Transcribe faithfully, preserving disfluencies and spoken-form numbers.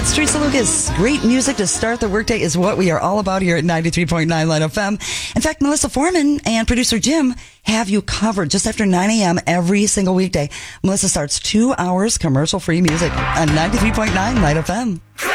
it's Teresa Lucas. Great music to start the workday is what we are all about here at ninety-three point nine Light F M. In fact, Melissa Foreman and producer Jim have you covered just after nine a.m. every single weekday. Melissa starts two hours commercial-free music on ninety-three point nine Light F M.